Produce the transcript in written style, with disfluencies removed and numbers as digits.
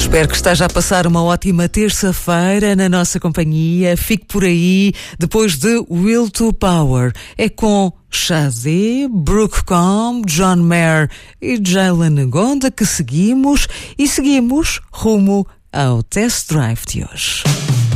Espero que esteja a passar uma ótima terça-feira na nossa companhia. Fique por aí depois de Will to Power. É com Shazzy, Brooke Combs, John Mayer e Jalen Gonda que seguimos rumo ao Test Drive de hoje.